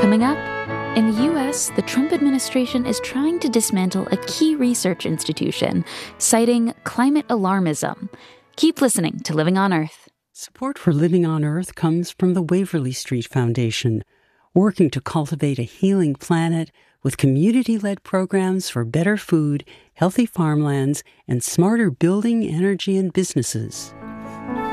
Coming up, in the U.S., the Trump administration is trying to dismantle a key research institution, citing climate alarmism. Keep listening to Living on Earth. Support for Living on Earth comes from the Waverly Street Foundation, working to cultivate a healing planet with community-led programs for better food, healthy farmlands, and smarter building, energy, and businesses.